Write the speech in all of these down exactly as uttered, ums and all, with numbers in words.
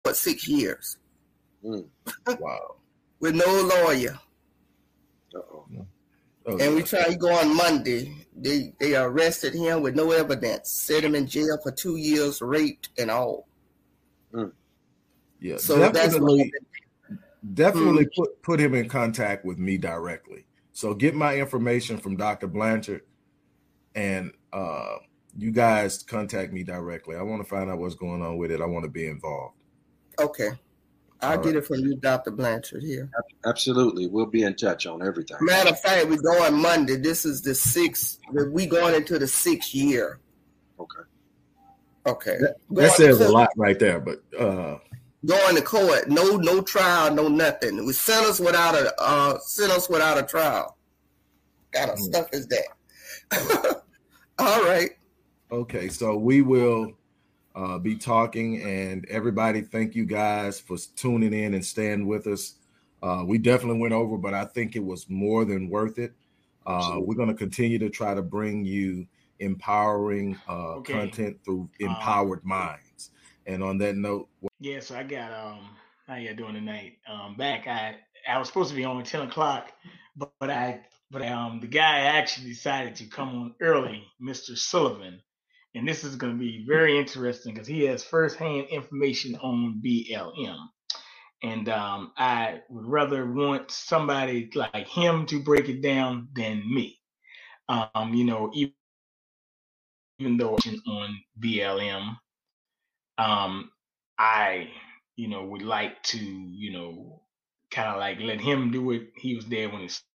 for six years. Mm. Wow. With no lawyer. Uh-oh. Oh, and yeah. we try to go on Monday. They they arrested him with no evidence, set him in jail for two years, raped and all. Mm. Yeah, So definitely, that's definitely Hmm. put put him in contact with me directly. So get my information from Doctor Blanchard, and uh, you guys contact me directly. I want to find out what's going on with it. I want to be involved. Okay. I'll All get right. it from you, Doctor Blanchard, here. Absolutely. We'll be in touch on everything. Matter of fact, we're going Monday. This is the sixth. We going into the sixth year. Okay. Okay. That, Going that says to a court- lot right there. But uh, Going to court. No, no trial, no nothing. We sent us without a uh, sent us without a trial. What kind of Mm. stuff is that? All right. okay, so we will uh, be talking, and everybody, thank you guys for tuning in and staying with us. Uh, we definitely went over, but I think it was more than worth it. Uh, Absolutely. we're going to continue to try to bring you empowering uh, Okay. content through Um, empowered minds. And on that note, Yeah, so I got um how you doing tonight? Um back I I was supposed to be on at ten o'clock, but, but I but um the guy actually decided to come on early, Mister Sullivan. And this is gonna be very interesting because he has firsthand information on B L M. And um I would rather want somebody like him to break it down than me. Um, you know, even, even though on B L M, um, I, you know, would like to, you know, kind of like let him do it. He was there when it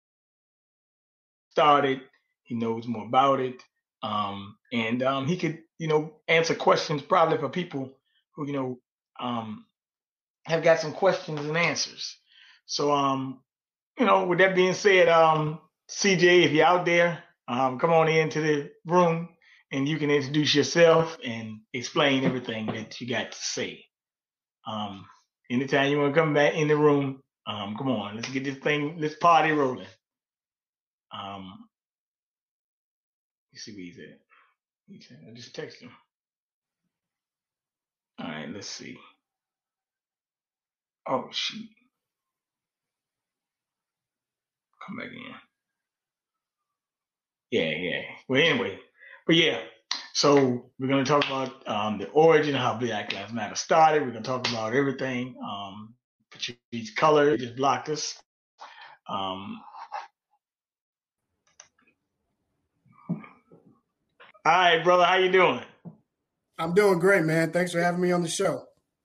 started. He knows more about it. Um, and um, he could, you know, answer questions probably for people who, you know, um, have got some questions and answers. So, um, you know, with that being said, um, C J, if you're out there, um, come on into the room and you can introduce yourself and explain everything that you got to say. Um, anytime you want to come back in the room, um, come on, let's get this thing, let's party rolling. Um, let's see where he's at. He's at. I just text him. All right, let's see. Oh shoot, come back in. Yeah, yeah. Well, anyway, but yeah. So we're gonna talk about um, the origin of how Black Lives Matter started. We're gonna talk about everything. Um, Patrice Color just blocked us. Um, all right, brother, how you doing? I'm doing great, man. Thanks for having me on the show.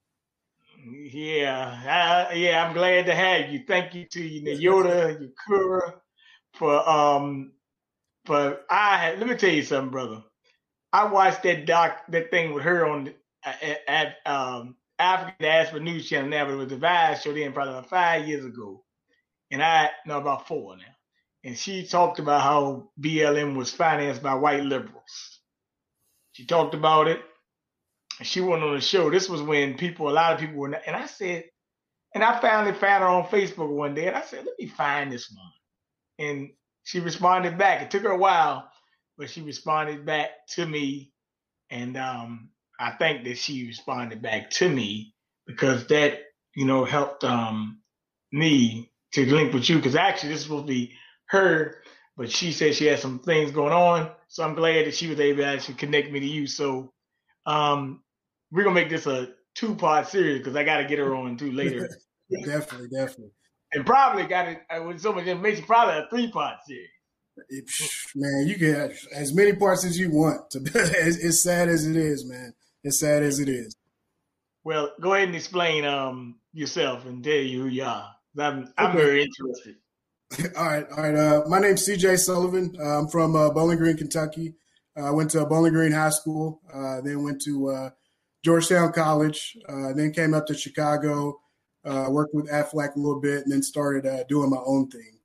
Yeah, I, yeah, I'm glad to have you. Thank you to you, Yoda, Yakura, for um, for I. Let me tell you something, brother. I watched that doc, that thing with her on at, at um African Diaspora News Channel now, but it was the Vice show then probably about five years ago, and I no about four now, and she talked about how B L M was financed by white liberals. She talked about it. She went on the show. This was when people, a lot of people were, and I said, and I finally found her on Facebook one day, and I said, let me find this woman. And she responded back. It took her a while, but she responded back to me. And um, I think that she responded back to me because that, you know, helped um, me to link with you. Because actually, this is supposed to be her, but she said she had some things going on. So I'm glad that she was able to actually connect me to you. So, um, we're gonna make this a two-part series because I got to get her on too later. Definitely, definitely. And probably got it uh, with so much information. Probably a three-part series. It, man, you get as many parts as you want. To as, as sad as it is, man. As sad as it is. Well, go ahead and explain um, yourself and tell you who you are. I'm I'm Okay. very interested. all right, all right. Uh, my name's C J Sullivan. Uh, I'm from uh, Bowling Green, Kentucky. I uh, went to Bowling Green High School. Uh, then went to uh, Georgetown College, uh, then came up to Chicago, uh, worked with Aflac a little bit, and then started uh, doing my own thing.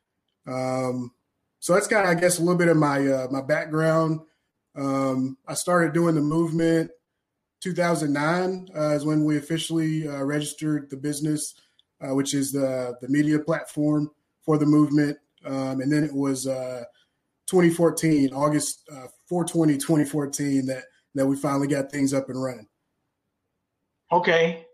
Um, so that's kind of, I guess, a little bit of my uh, my background. Um, I started doing the movement two thousand nine uh, is when we officially uh, registered the business, uh, which is the the media platform for the movement. Um, and then it was uh, twenty fourteen, August uh, four twenty, twenty fourteen, that that we finally got things up and running. Okay.